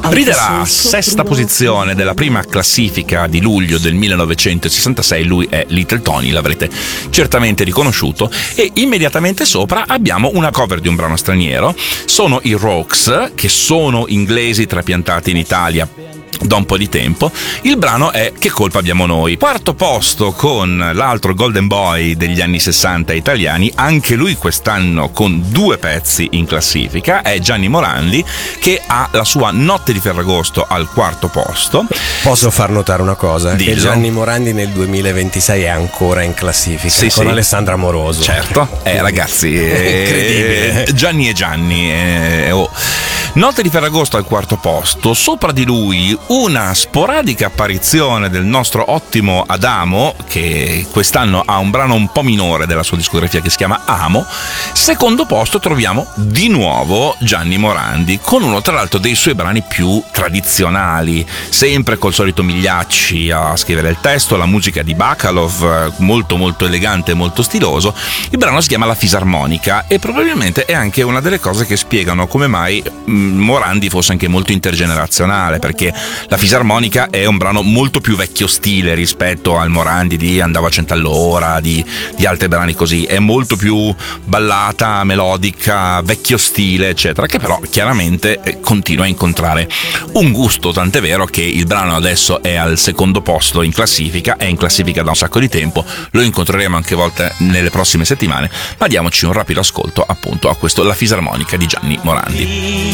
Riderà sesta posizione della prima classifica di luglio del 1966, lui è Little Tony, l'avrete certamente riconosciuto, e immediatamente sopra abbiamo una cover di un brano straniero. Sono i Rocks, che sono inglesi trapiantati in Italia da un po' di tempo. Il brano è Che colpa abbiamo noi. Quarto posto con l'altro Golden Boy degli anni 60 italiani, anche lui quest'anno con 2 pezzi in classifica, è Gianni Morandi, che ha la sua Notte di Ferragosto al quarto posto. Posso far notare una cosa? Dillo. Che Gianni Morandi nel 2026 è ancora in classifica, sì, con sì. Alessandra Amoroso. Certo, ragazzi, incredibile. Gianni e Gianni. Notte di Ferragosto al quarto posto, sopra di lui una sporadica apparizione del nostro ottimo Adamo, che quest'anno ha un brano un po' minore della sua discografia che si chiama Amo. Secondo posto troviamo di nuovo Gianni Morandi, con uno tra l'altro dei suoi brani più tradizionali, sempre col solito Migliacci a scrivere il testo, la musica di Bacalov, molto molto elegante e molto stiloso. Il brano si chiama La Fisarmonica e probabilmente è anche una delle cose che spiegano come mai Morandi fosse anche molto intergenerazionale, perché La Fisarmonica è un brano molto più vecchio stile rispetto al Morandi di Andavo a 100 all'ora, di altri brani così. È molto più ballata, melodica, vecchio stile, eccetera, che però chiaramente continua a incontrare un gusto, tant'è vero che il brano adesso è al secondo posto in classifica, è in classifica da un sacco di tempo, lo incontreremo anche volte nelle prossime settimane, ma diamoci un rapido ascolto appunto a questo La Fisarmonica di Gianni Morandi.